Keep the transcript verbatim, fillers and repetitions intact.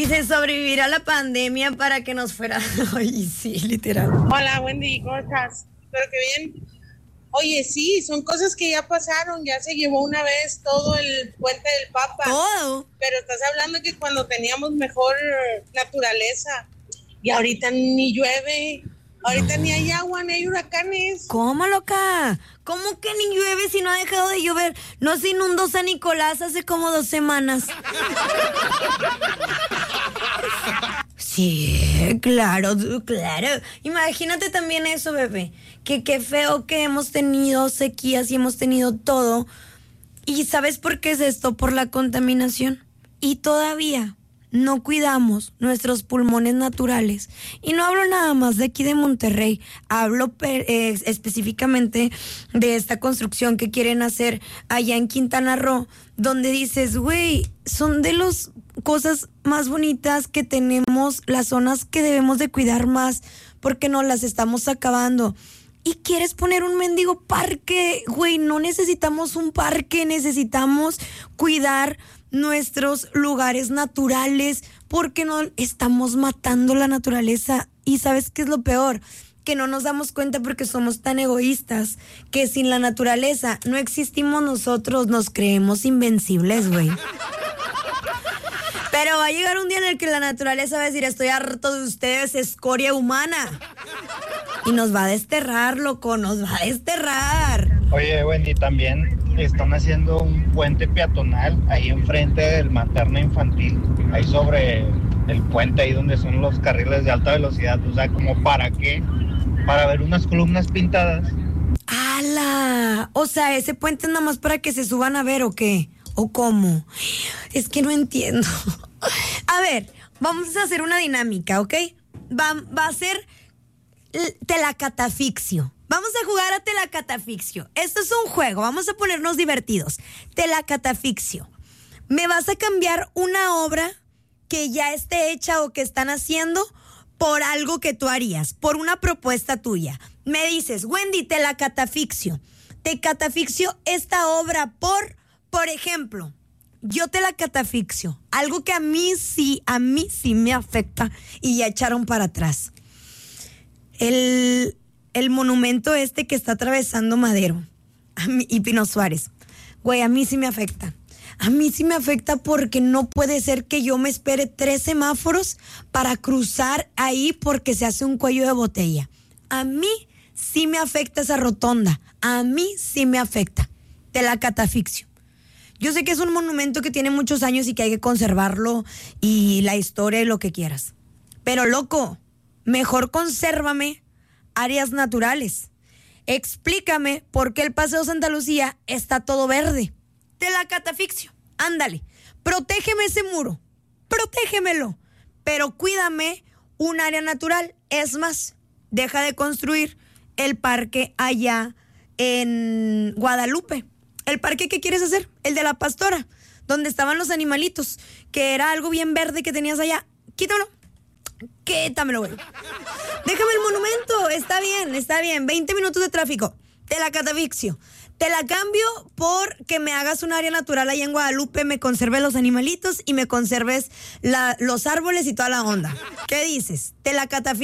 Dice sobrevivir a la pandemia para que nos fuera. Ay, sí, literal. Hola, Wendy, ¿cómo estás? Espero que bien. Oye, sí, son cosas que ya pasaron, ya se llevó una vez todo el puente del Papa. Todo. Pero estás hablando que cuando teníamos mejor naturaleza y ahorita ni llueve, ahorita no. Ni hay agua, ni hay huracanes. ¿Cómo, loca? ¿Cómo que ni llueve si no ha dejado de llover? No se inundó San Nicolás hace como dos semanas. Sí, claro, claro. Imagínate también eso, bebé. Que qué feo que hemos tenido sequías y hemos tenido todo. ¿Y sabes por qué es esto? Por la contaminación. Y todavía no cuidamos nuestros pulmones naturales. Y no hablo nada más de aquí de Monterrey. Hablo eh, específicamente de esta construcción que quieren hacer allá en Quintana Roo, donde dices, güey, son de las cosas más bonitas que tenemos, las zonas que debemos de cuidar más, porque nos las estamos acabando. Y quieres poner un mendigo parque, güey, no necesitamos un parque, necesitamos cuidar nuestros lugares naturales, porque no estamos matando la naturaleza. Y ¿sabes qué es lo peor? Que no nos damos cuenta porque somos tan egoístas, que sin la naturaleza no existimos nosotros, nos creemos invencibles, güey. Pero va a llegar un día en el que la naturaleza va a decir, estoy harto de ustedes, escoria humana. Y nos va a desterrar, loco, nos va a desterrar. Oye, Wendy, también están haciendo un puente peatonal ahí enfrente del materno infantil, ahí sobre el puente, ahí donde son los carriles de alta velocidad. O sea, ¿como para qué? Para ver unas columnas pintadas. ¡Hala! O sea, ¿ese puente es nada más para que se suban a ver o qué? ¿O cómo? Es que no entiendo. A ver, vamos a hacer una dinámica, ¿ok? Va, va a ser telacatafixio. Vamos a jugar a telacatafixio. Esto es un juego, vamos a ponernos divertidos. Telacatafixio. Me vas a cambiar una obra que ya esté hecha o que están haciendo por algo que tú harías, por una propuesta tuya. Me dices, Wendy, telacatafixio. Te catafixio esta obra por, por ejemplo, yo te la catafixio. Algo que a mí sí, a mí sí me afecta y ya echaron para atrás. El, el monumento este que está atravesando Madero a mí, y Pino Suárez. Güey, a mí sí me afecta. A mí sí me afecta porque no puede ser que yo me espere tres semáforos para cruzar ahí porque se hace un cuello de botella. A mí sí me afecta esa rotonda. A mí sí me afecta. Te la catafixio. Yo sé que es un monumento que tiene muchos años y que hay que conservarlo y la historia y lo que quieras. Pero loco, mejor consérvame áreas naturales. Explícame por qué el Paseo Santa Lucía está todo verde. Te la catafixio. Ándale, protégeme ese muro. Protégemelo. Pero cuídame un área natural. Es más, deja de construir el parque allá en Guadalupe. ¿El parque que quieres hacer? El de la Pastora, donde estaban los animalitos, que era algo bien verde que tenías allá. Quítalo. Quítamelo, güey. Déjame el monumento. Está bien, está bien. veinte minutos de tráfico. Te la catafixio. Te la cambio por que me hagas un área natural ahí en Guadalupe, me conserves los animalitos y me conserves la, los árboles y toda la onda. ¿Qué dices? Te la catafixio.